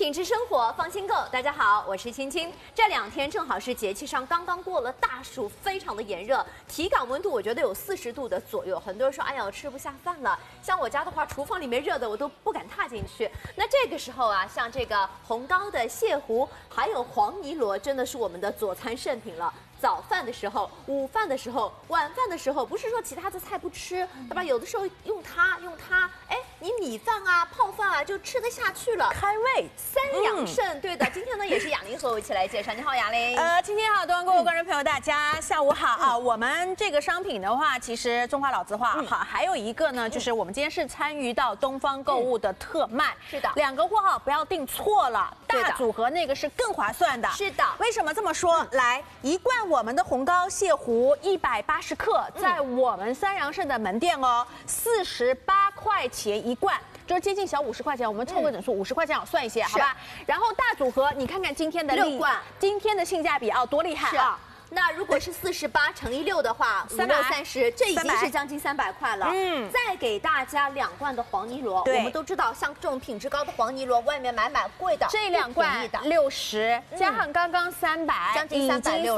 品质生活，放心购。大家好，我是青青。这2天正好是节气上刚刚过了大暑，非常的炎热，体感温度我觉得有40度的左右。很多人说，哎呀，我吃不下饭了。像我家的话，厨房里面热的我都不敢踏进去。那这个时候啊，像这个红膏的蟹糊，还有黄泥螺，真的是我们的佐餐圣品了。早饭的时候、午饭的时候、晚饭的时候，不是说其他的菜不吃，对吧？有的时候用它，哎，你米饭啊、泡饭啊就吃得下去了， 开胃 3养肾。对的，今天呢也是雅玲和我一起来介绍。你好，雅玲。 今天好，各位观众朋友，大家下午好啊！我们这个商品的话，其实中华老字号好，还有一个呢，就是我们今天是参与到东方购物的特卖， 是的 ，2个货号不要订错了，大组合那个是更划算的。 是的， 为什么这么说？来，一罐我们的红膏蟹糊180克，在我们三阳盛的门店哦，48块钱一罐。就是接近小50块钱，我们凑个整数，50块钱好算一些，好吧？然后大组合，你看看今天的 6罐， 今天的性价比啊，多厉害啊！ 那如果是48乘以6的话，5、6、30，这已经是将近300块了。再给大家2罐的黄泥螺，我们都知道，像这种品质高的黄泥螺，外面买贵的， 这2罐60，加上刚刚300， 将近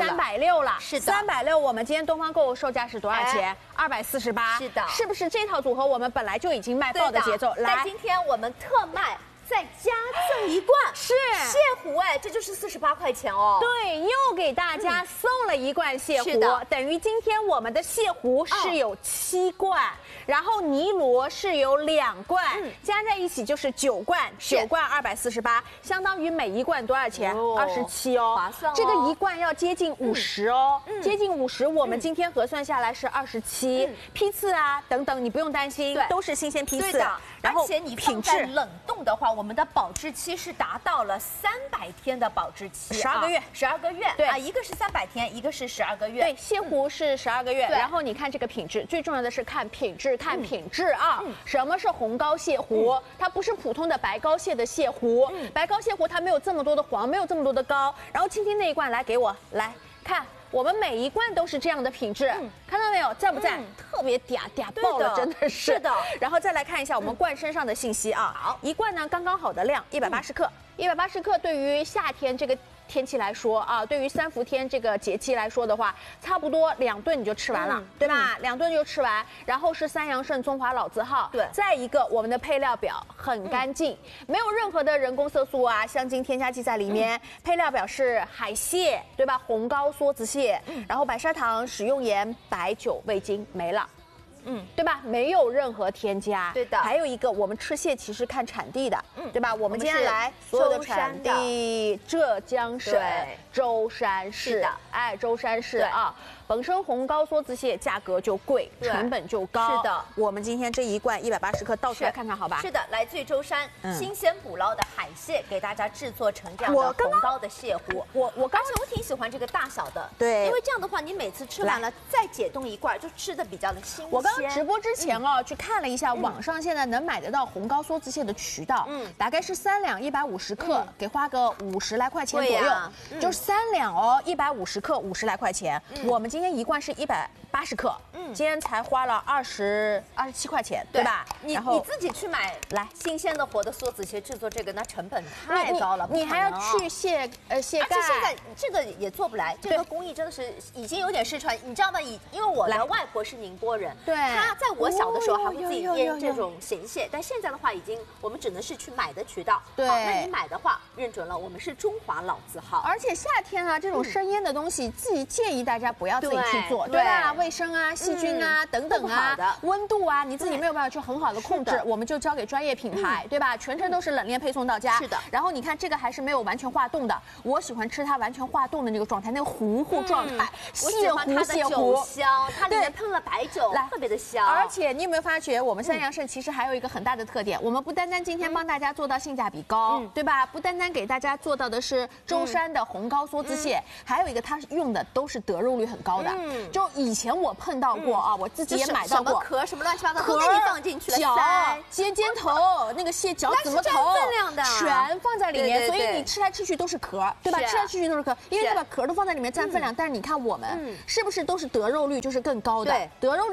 360 了。是的，360，我们今天东方购物售价是多少钱？248。是的，是不是这套组合我们本来就已经卖爆的节奏？ 来，今天我们特卖。再加赠1罐是蟹糊，哎，这就是48块钱哦。 对，又给大家送了1罐蟹糊，等于今天我们的蟹糊是有7罐，然后泥螺是有2罐，加在一起就是9罐，9罐248，相当于每1罐多少钱？27哦， 划算哦。 这个1罐要接近50哦，接近50，我们今天核算下来是27，批次啊等等，你不用担心，都是新鲜批次。 然后而且你放在冷冻的话，我们的保质期是达到了300天的保质期 ，12个月 ，12个月，对啊，一个是300天，一个是12个月。 对，蟹糊是12个月，然后你看这个品质，最重要的是看品质，啊。什么是红膏蟹糊？它不是普通的白膏蟹的蟹糊，白膏蟹糊它没有这么多的黄，没有这么多的膏。然后青青那一罐来给我来看。我们每1罐都是这样的品质，看到没有？赞不赞？特别嗲爆了，真的是。 是的。 然后再来看一下我们罐身上的信息啊。好，1罐呢刚刚好的量，180克，180克对于夏天这个天气来说啊，对于3伏天这个节气来说的话，差不多2顿你就吃完了，对吧？2顿就吃完。然后是三阳盛中华老字号，对。再一个，我们的配料表很干净，没有任何的人工色素啊、香精添加剂在里面。配料表是海蟹，对吧？红膏梭子蟹，然后白砂糖、食用盐、白酒、味精没了。对吧？没有任何添加。对的。还有一个，我们吃蟹其实看产地的，对吧？我们今天来所有的产地，浙江省舟山市，哎，舟山市啊。本身红膏梭子蟹价格就贵，成本就高。是的。我们今天这1罐180克倒出来看看，好吧？ 是的，来自于舟山新鲜捕捞的海蟹，给大家制作成这样的红膏的蟹糊。而且我挺喜欢这个大小的，对，因为这样的话，你每次吃完了再解冻1罐，就吃的比较的新鲜。 我刚刚直播之前哦，去看了一下网上现在能买得到红膏梭子蟹的渠道，大概是3两150克，给花个50来块钱左右，就是3两哦，150克50来块钱。我们今天1罐是180克，今天才花了27块钱，对吧？ 你自己去买来新鲜的活的梭子蟹制作这个，那成本太高了， 你还要去蟹盖， 而且现在这个也做不来，这个工艺真的是已经有点失传。你知道吗？因为我的外婆是宁波人，对，她在我小的时候还会自己腌这种咸蟹，但现在的话我们只能是去买的渠道。对，那你买的话认准了，我们是中华老字号。 而且夏天啊，这种生腌的东西，自己建议大家不要自己去做，对吧？卫生啊、细菌啊等等啊，温度啊，你自己没有办法去很好的控制，我们就交给专业品牌，对吧？全程都是冷链配送到家。是的。然后你看这个还是没有完全化冻的，我喜欢吃它完全化冻的那个状态，那个糊状态。 我喜欢它的酒香，它里面喷了白酒，特别的香。 而且你有没有发觉，我们三阳盛其实还有一个很大的特点，我们不单单今天帮大家做到性价比高，对吧？不单单给大家做到的是舟山的红膏梭子蟹，还有一个它用的都是得肉率很高的。就以前我碰到过啊，我自己也买到过， 什么壳什么乱七八糟，都给你放进去了， 脚、尖头，那个蟹脚怎么头，全放在里面，所以你吃来吃去都是壳，对吧？吃来吃去都是壳，因为它把壳都放在里面占分量。但是你看我们是不是都是得肉率就是更高的？对，得肉率更高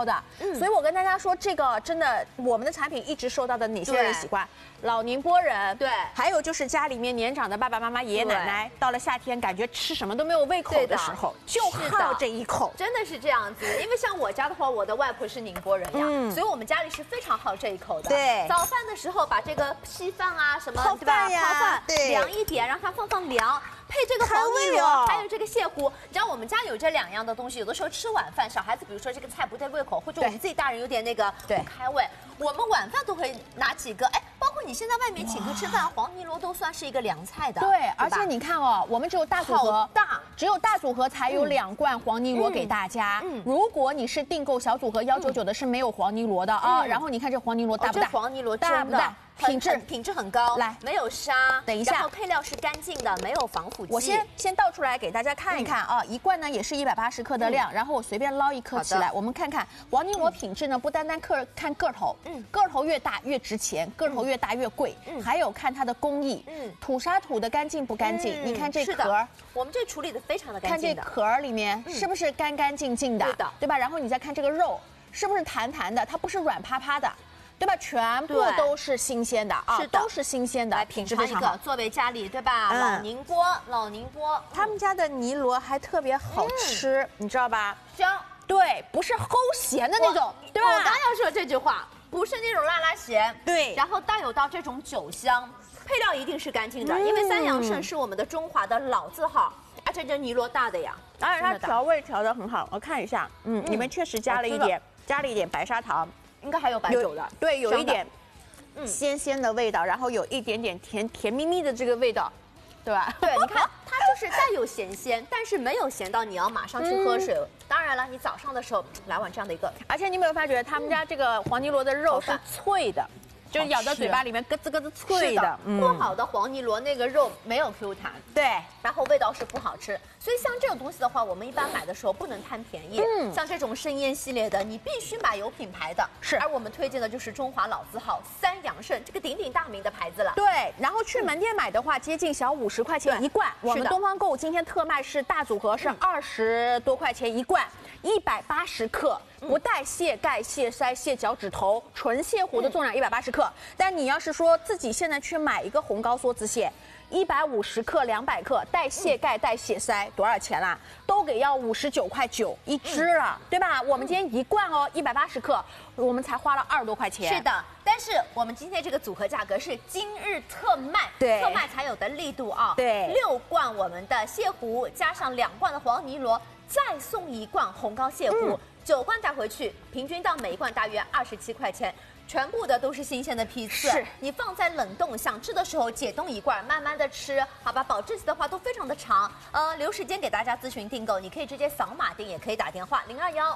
高的。所以我跟大家说，这个真的，我们的产品一直受到的哪些人喜欢？老宁波人， 对， 还有就是家里面年长的爸爸妈妈、爷爷奶奶，到了夏天感觉吃什么都没有胃口的时候，就好这一口， 真的是这样子。因为像我家的话，我的外婆是宁波人呀，所以我们家里是非常好这一口的。 对， 早饭的时候把这个稀饭啊什么， 对吧？ 泡饭凉一点，让它放凉。配这个黄泥螺，还有这个蟹糊，你知道我们家有这2样的东西，有的时候吃晚饭，小孩子比如说这个菜不对胃口，或者我们自己大人有点那个不开胃，我们晚饭都会拿几个，哎，包括你现在外面请客吃饭，黄泥螺都算是一个凉菜的。 对，而且你看哦，我们只有大组合，只有大组合才有2罐黄泥螺给大家。如果你是订购小组合199的，是没有黄泥螺的啊。然后你看这黄泥螺大不大？ 黄泥螺大不大？ 品质很高， 来， 没有沙， 等一下， 然后配料是干净的，没有防腐剂。 我先倒出来给大家看一看啊，一罐呢也是180克的量，然后我随便捞1颗起来，我们看看黄泥螺品质呢，不单单看个头，个头越大越值钱，个头越大越贵，还有看它的工艺，吐沙吐的干净不干净？你看这壳， 我们这处理的非常的干净的， 看这壳里面是不是干干净净的？对吧？然后你再看这个肉，是不是弹弹的？它不是软趴趴的。对吧？全部都是新鲜的啊，都是新鲜的，品质非常好。 作为家里对吧？老宁波， 他们家的泥螺还特别好吃，你知道吧？ 香， 对，不是齁咸的那种，对吧？ 我刚要说这句话，不是那种辣辣咸， 对， 然后带有到这种酒香，配料一定是干净的，因为三阳盛是我们的中华的老字号，而且这泥螺大的呀， 而且它调味调得很好，我看一下，里面确实加了一点白砂糖。 应该还有白酒的， 对，有一点鲜鲜的味道，然后有一点点甜蜜蜜的这个味道，对吧？ 对，你看它就是带有咸鲜，但是没有咸到你要马上去喝水。当然了，你早上的时候来碗这样的一个， 而且你有没有发觉他们家这个黄泥螺的肉是脆的？就是咬到嘴巴里面咯吱咯吱脆的， 不好的黄泥螺那个肉没有 Q 弹， 对， 然后味道是不好吃，所以像这种东西的话，我们一般买的时候不能贪便宜，像这种盛宴系列的，你必须买有品牌的， 是， 而我们推荐的就是中华老字号三阳盛这个鼎鼎大名的牌子了， 对，然后去门店买的话，接近小50块钱一罐，我们东方购物今天特卖是大组合是20多块钱一罐，180克。不带蟹盖、蟹腮、蟹脚趾头，纯蟹糊的重量180克。但你要是说自己现在去买一个红膏梭子蟹，150克、200克，带蟹盖、带蟹腮，多少钱啦？都给要59.9块一只了，对吧？我们今天一罐哦，180克，我们才花了20多块钱。 是的，但是我们今天这个组合价格是今日特卖，特卖才有的力度啊。 对 ，6罐我们的蟹糊，加上2罐的黄泥螺，再送1罐红膏蟹糊。9罐带回去，平均到每一罐大约27块钱，全部的都是新鲜的批次。 是， 你放在冷冻，想吃的时候解冻1罐，慢慢的吃，好吧？保质期的话都非常的长。留时间给大家咨询订购，你可以直接扫码订，也可以打电话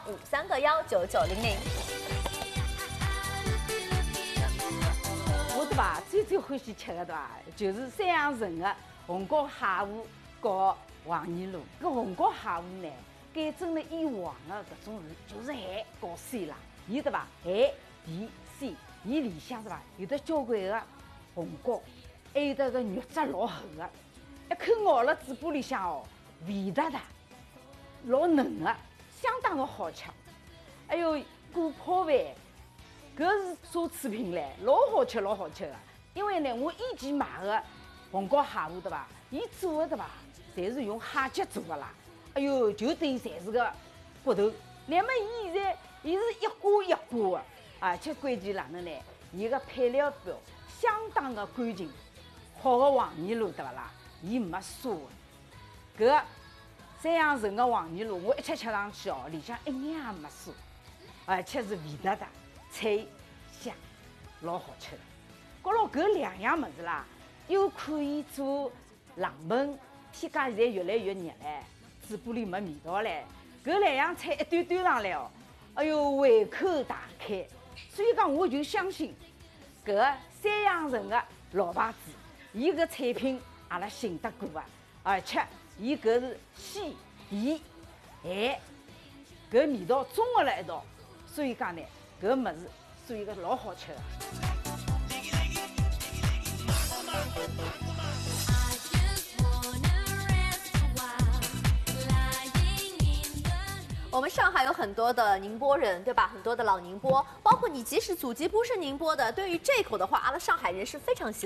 0215319900。 我对吧？最欢喜吃的对吧？就是三阳盛的红膏蟹糊和黄泥螺。搿红膏蟹糊呢？改正了以往的搿种就是咸和鲜啦，伊对吧？咸、甜、鲜，伊里向对吧？有的交关的红膏，还有的个肉质老厚的，一口咬了嘴巴里向哦，味道的老嫩的，相当的好吃。还有锅泡饭，搿是奢侈品嘞，老好吃老好吃的。因为呢，我以前买的红膏蟹糊对吧？伊做的对吧？侪是用蟹脚做的啦。哎呦，就等于侪是个骨头。那么现在伊是一锅一锅的，而且关键哪能呢？伊个配料表相当的干净，好的黄泥螺对不啦？伊没沙的。搿三阳盛的黄泥螺，我一吃上去哦，里向一眼也没沙，而且是味道的脆香，老好吃的。搞了搿2样物事啦，又可以做冷盆，天家现在越来越热嘞。嘴巴里没味道嘞，搿2样菜一端上来哦，哎呦胃口大开，所以讲我就相信搿三阳盛的老牌子，伊搿产品阿拉信得过啊，而且伊搿是鲜甜咸搿味道综合辣一道，所以讲呢搿物事所以搿老好吃的。 我们们上海有很多的宁波人，对吧？很多的老宁波，包括你即使祖籍不是宁波的，对于这口的话，阿拉上海人是非常喜欢。